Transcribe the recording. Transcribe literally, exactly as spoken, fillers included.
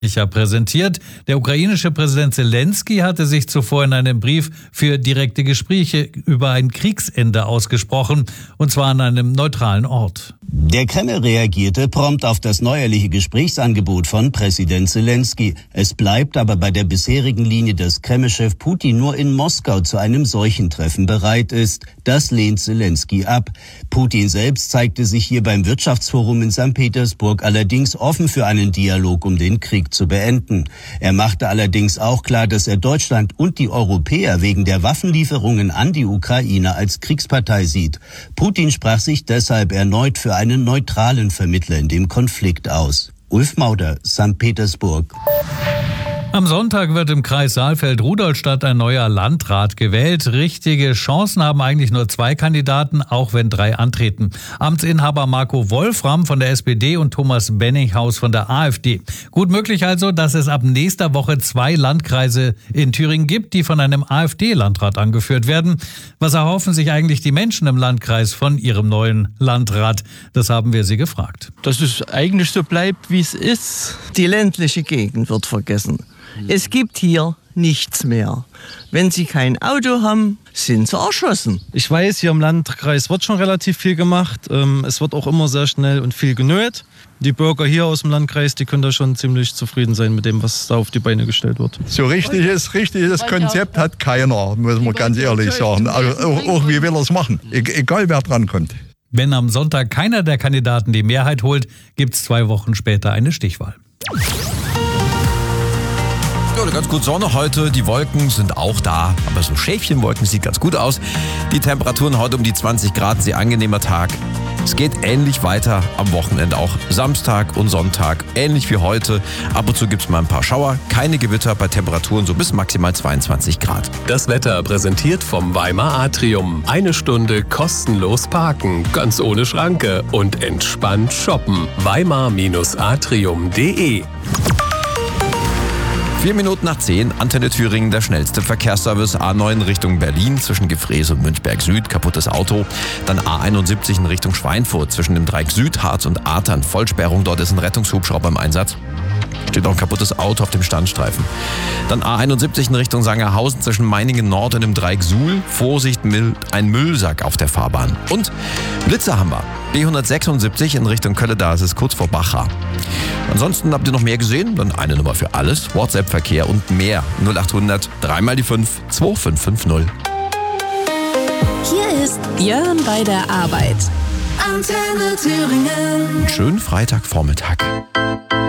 präsentiert. Der ukrainische Präsident Zelensky hatte sich zuvor in einem Brief für direkte Gespräche über ein Kriegsende ausgesprochen, und zwar an einem neutralen Ort. Der Kreml reagierte prompt auf das neuerliche Gesprächsangebot von Präsident Zelensky. Es bleibt aber bei der bisherigen Linie, dass Kreml-Chef Putin nur in Moskau zu einem solchen Treffen bereit ist. Das lehnt Zelensky ab. Putin selbst zeigte sich hier beim Wirtschaftsforum in Sankt Petersburg allerdings offen für einen Dialog, um den Krieg zu beenden. Er machte allerdings auch klar, dass er Deutschland und die Europäer wegen der Waffenlieferungen an die Ukraine als Kriegspartei sieht. Putin sprach sich deshalb erneut für einen neutralen Vermittler in dem Konflikt aus. Ulf Mauder, Sankt Petersburg. Am Sonntag wird im Kreis Saalfeld-Rudolstadt ein neuer Landrat gewählt. Richtige Chancen haben eigentlich nur zwei Kandidaten, auch wenn drei antreten. Amtsinhaber Marco Wolfram von der S P D und Thomas Benninghaus von der AfD. Gut möglich also, dass es ab nächster Woche zwei Landkreise in Thüringen gibt, die von einem AfD-Landrat angeführt werden. Was erhoffen sich eigentlich die Menschen im Landkreis von ihrem neuen Landrat? Das haben wir sie gefragt. Dass es eigentlich so bleibt, wie es ist. Die ländliche Gegend wird vergessen. Es gibt hier nichts mehr. Wenn Sie kein Auto haben, sind Sie erschossen. Ich weiß, hier im Landkreis wird schon relativ viel gemacht. Es wird auch immer sehr schnell und viel genötigt. Die Bürger hier aus dem Landkreis, die können da schon ziemlich zufrieden sein mit dem, was da auf die Beine gestellt wird. So richtiges, richtiges Konzept hat keiner, muss man ganz ehrlich sagen. Also auch, auch wie will er es machen, e- egal wer dran kommt. Wenn am Sonntag keiner der Kandidaten die Mehrheit holt, gibt es zwei Wochen später eine Stichwahl. Ja, ganz gut Sonne heute, die Wolken sind auch da, aber so Schäfchenwolken sieht ganz gut aus. Die Temperaturen heute um die zwanzig Grad, sehr angenehmer Tag. Es geht ähnlich weiter am Wochenende, auch Samstag und Sonntag, ähnlich wie heute. Ab und zu gibt es mal ein paar Schauer, keine Gewitter bei Temperaturen so bis maximal zweiundzwanzig Grad. Das Wetter präsentiert vom Weimar Atrium. Eine Stunde kostenlos parken, ganz ohne Schranke und entspannt shoppen. weimar Atrium punkt de. Vier Minuten nach zehn, Antenne Thüringen, der schnellste Verkehrsservice. A neun Richtung Berlin zwischen Gefrees und Münchberg Süd, kaputtes Auto. Dann A einundsiebzig in Richtung Schweinfurt zwischen dem Dreieck Süd, Harz und Artern. Vollsperrung, dort ist ein Rettungshubschrauber im Einsatz. Steht auch ein kaputtes Auto auf dem Standstreifen. Dann A einundsiebzig in Richtung Sangerhausen zwischen Meiningen Nord und dem Dreieck Suhl. Vorsicht, ein Müllsack auf der Fahrbahn. Und Blitzer haben wir. B hundertsechsundsiebzig in Richtung Kölle, da ist es kurz vor Bachra. Ansonsten habt ihr noch mehr gesehen? Dann eine Nummer für alles. WhatsApp-Verkehr und mehr. null achthundert, dreimal die fünf, zwei fünf fünf null. Hier ist Björn bei der Arbeit. Antenne Thüringen. Schönen Freitagvormittag.